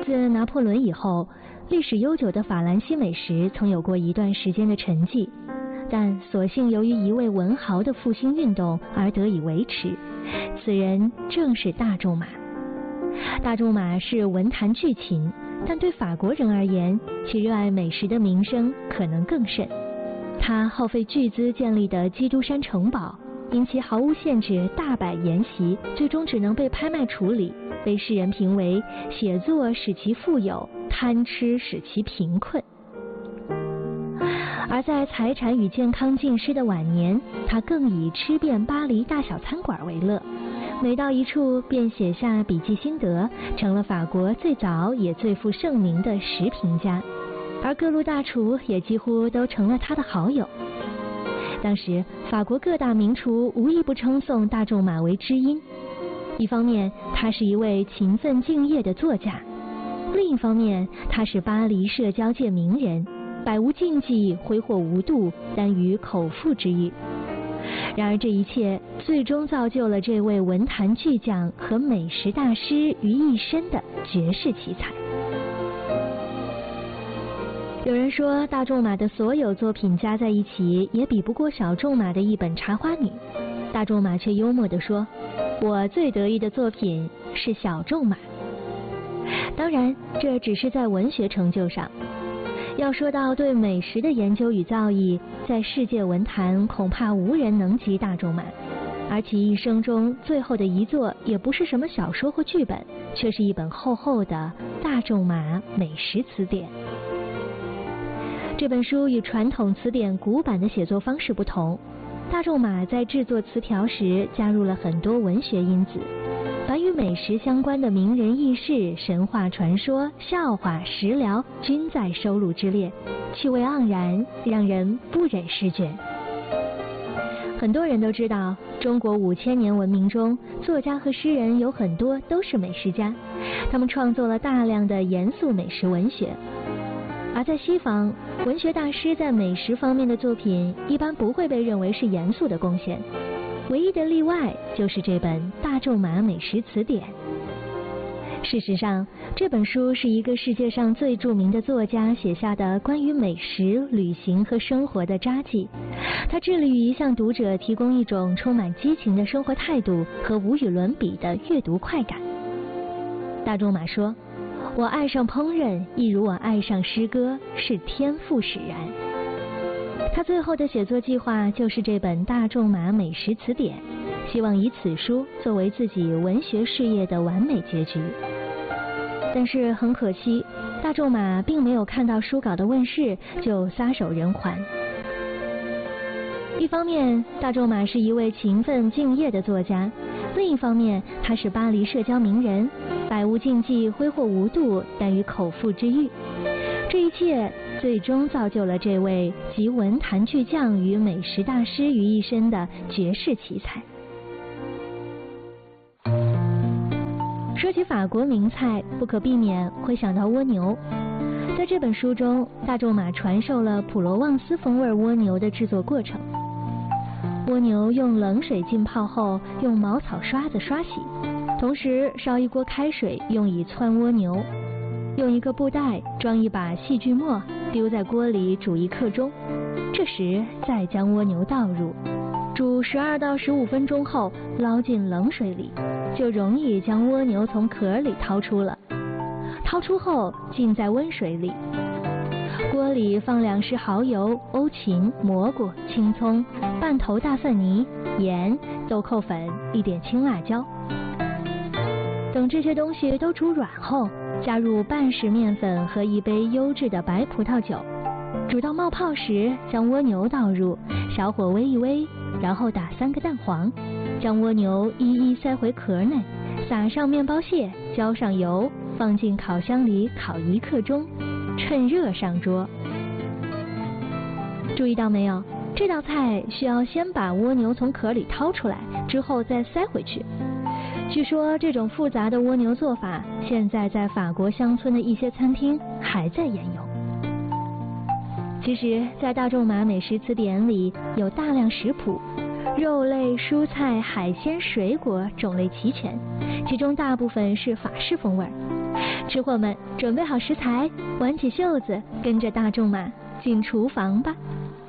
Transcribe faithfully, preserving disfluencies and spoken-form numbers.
自拿破仑以后，历史悠久的法兰西美食曾有过一段时间的沉寂，但所幸由于一位文豪的复兴运动而得以维持。此人正是大仲马。大仲马是文坛巨擎，但对法国人而言，其热爱美食的名声可能更甚。他耗费巨资建立的基督山城堡，因其毫无限制大摆筵席，最终只能被拍卖处理，被世人评为写作使其富有，贪吃使其贫困。而在财产与健康尽失的晚年，他更以吃遍巴黎大小餐馆为乐，每到一处便写下笔记心得，成了法国最早也最负盛名的食评家，而各路大厨也几乎都成了他的好友。当时法国各大名厨无一不称颂大仲马为知音，一方面他是一位勤奋敬业的作家，另一方面他是巴黎社交界名人，百无禁忌，挥霍无度，耽于口腹之欲。然而这一切最终造就了这位文坛巨匠和美食大师于一身的绝世奇才。有人说大仲马的所有作品加在一起也比不过小仲马的一本《茶花女》，大仲马却幽默地说，我最得意的作品是小仲马。当然这只是在文学成就上，要说到对美食的研究与造诣，在世界文坛恐怕无人能及大仲马，而其一生中最后的一作也不是什么小说或剧本，却是一本厚厚的《大仲马美食词典》。这本书与传统词典古版的写作方式不同，大仲马在制作词条时加入了很多文学因子，凡与美食相关的名人轶事、神话传说、笑话、食疗均在收录之列，趣味盎然，让人不忍释卷。很多人都知道，中国五千年文明中，作家和诗人有很多都是美食家，他们创作了大量的严肃美食文学。而在西方，文学大师在美食方面的作品一般不会被认为是严肃的贡献，唯一的例外就是这本《大仲马美食词典》。事实上，这本书是一个世界上最著名的作家写下的关于美食、旅行和生活的札记，他致力于向读者提供一种充满激情的生活态度和无与伦比的阅读快感。大仲马说，我爱上烹饪，亦如我爱上诗歌，是天赋使然。他最后的写作计划就是这本《大仲马美食词典》，希望以此书作为自己文学事业的完美结局。但是很可惜，大仲马并没有看到书稿的问世就撒手人寰。一方面，大仲马是一位勤奋敬业的作家，另一方面他是巴黎社交名人，百无禁忌，挥霍无度，耽于口腹之欲。这一切最终造就了这位集文坛巨匠与美食大师于一身的绝世奇才。说起法国名菜，不可避免会想到蜗牛。在这本书中，大仲马传授了普罗旺斯风味蜗牛的制作过程。蜗牛用冷水浸泡后，用茅草刷子刷洗，同时烧一锅开水，用以汆蜗牛。用一个布袋装一把细锯末，丢在锅里煮一刻钟，这时再将蜗牛倒入，煮十二到十五分钟后捞进冷水里，就容易将蜗牛从壳里掏出了。掏出后浸在温水里，锅里放两匙蚝油、欧芹、蘑菇、青葱、半头大蒜泥、盐、豆蔻粉、一点青辣椒。等这些东西都煮软后，加入半匙面粉和一杯优质的白葡萄酒，煮到冒泡时，将蜗牛倒入，小火煨一煨，然后打三个蛋黄，将蜗牛一一塞回壳内，撒上面包屑，浇上油，放进烤箱里烤一刻钟，趁热上桌。注意到没有？这道菜需要先把蜗牛从壳里掏出来，之后再塞回去。据说这种复杂的蜗牛做法，现在在法国乡村的一些餐厅还在沿用。其实，在大仲马美食词典里有大量食谱， 肉类、蔬菜、海鲜、水果种类齐全，其中大部分是法式风味。吃货们准备好食材，挽起袖子，跟着大仲马进厨房吧。